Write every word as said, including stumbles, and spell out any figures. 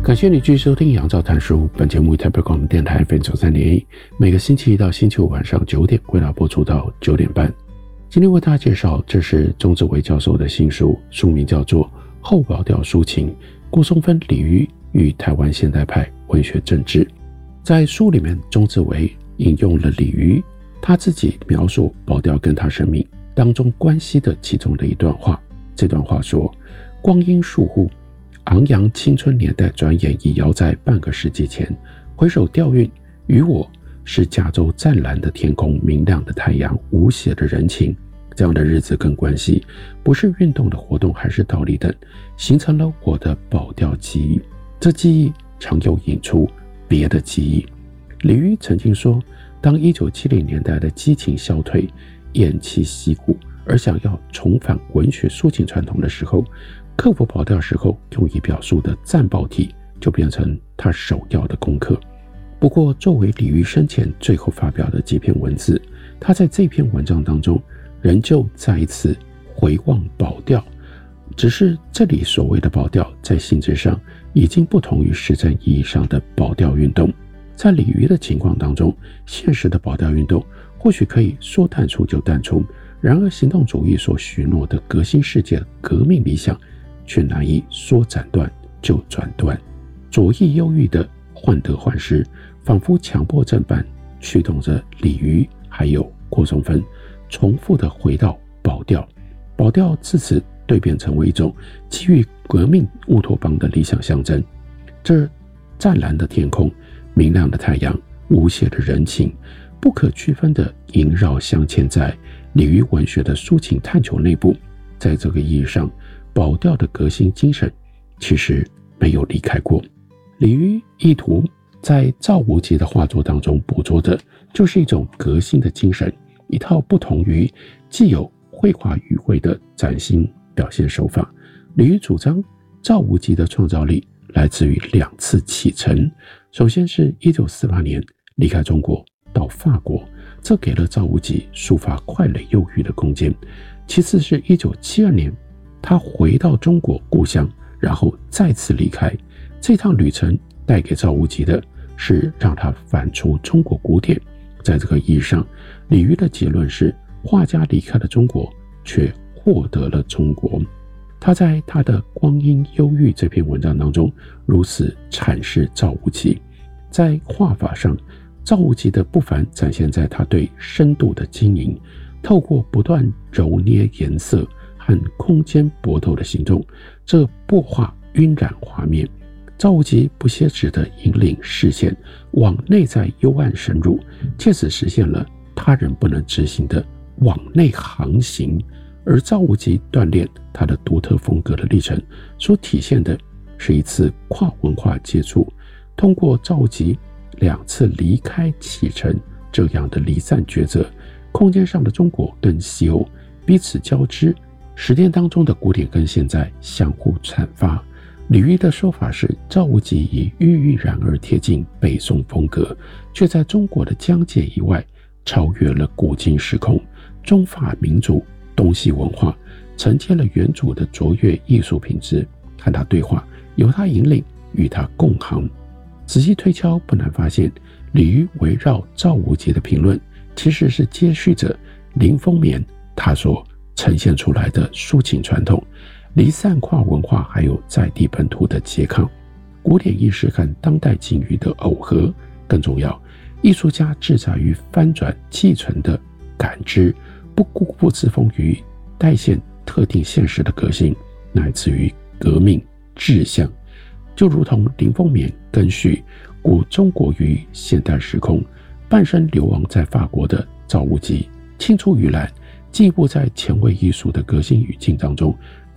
感谢你继续收听杨照谈书，本节目以台北广播电台 F M 九三点一，每个星期一到星期五晚上九点归纳播出到九点半。今天为大家介绍，这是钟志维教授的新书，书名叫做《后保钓抒情：郭松芬、李渔与台湾现代派文学政治》。在书里面，钟志维引用了李渔他自己描述保钓跟他生命当中关系的其中的一段话。这段话说：光阴数户，昂扬青春年代转眼已遥在半个世纪前，回首钓运，与我是加州湛蓝的天空、明亮的太阳、无邪的人情。这样的日子跟关系，不是运动的活动还是道理等，形成了我的保钓记忆。这记忆常又引出别的记忆。李渔曾经说，当一九七零年代的激情消退，偃旗息鼓，而想要重返文学抒情传统的时候，克服保钓时候用以表述的战报体就变成他首要的功课。不过作为李渔生前最后发表的几篇文字，他在这篇文章当中仍旧再一次回望保钓，只是这里所谓的保钓在性质上已经不同于实证意义上的保钓运动。在李渔的情况当中，现实的保钓运动或许可以说淡出就淡出，然而行动主义所许诺的革新世界的革命理想却难以说斩断就斩断。左翼忧郁的患得患失，仿佛强迫症般驱动着李渔还有郭松芬重复的回到保钓。保钓自此蜕变成为一种基于革命乌托邦的理想象征。这湛蓝的天空、明亮的太阳、无邪的人情，不可区分的萦绕镶嵌在李渔文学的抒情探求内部。在这个意义上，保钓的革新精神其实没有离开过。李渔意图在赵无极的画作当中捕捉的就是一种革新的精神，一套不同于既有绘画语汇的崭新表现手法。李渔主张赵无极的创造力来自于两次启程，首先是一九四八年离开中国到法国，这给了赵无极抒发快乐忧郁的空间。其次是一九七二年他回到中国故乡，然后再次离开。这趟旅程带给赵无极的是让他反刍中国古典。在这个意义上，李渔的结论是，画家离开了中国，却获得了中国。他在他的《光阴忧郁》这篇文章当中如此阐释赵无极。在画法上，赵无极的不凡展现在他对深度的经营，透过不断揉捏颜色和空间搏斗的行动，这擘画晕染画面。赵无极不歇止地引领视线往内在幽暗深入，借此实现了他人不能执行的往内航行。而赵无极锻炼他的独特风格的历程所体现的是一次跨文化接触，通过赵无极两次离开启程这样的离散抉择，空间上的中国跟西欧彼此交织，实践当中的古典跟现在相互阐发。李渔的说法是，赵无极以郁郁然而贴近北宋风格，却在中国的疆界以外超越了古今时空。中法民族东西文化承接了原主的卓越艺术品质，和他对话，由他引领，与他共航。仔细推敲，不难发现，李渔围绕赵无极的评论其实是接续着林风眠他所呈现出来的抒情传统，离散跨文化还有在地本土的拮抗，古典意识和当代境遇的耦合。更重要，艺术家志在于翻转既存的感知，不固步自封于代现特定现实的革新，乃至于革命志向。就如同林风眠根续古中国于现代时空，半生流亡在法国的赵无极青出于蓝，进一步在前卫艺术的革新语境当中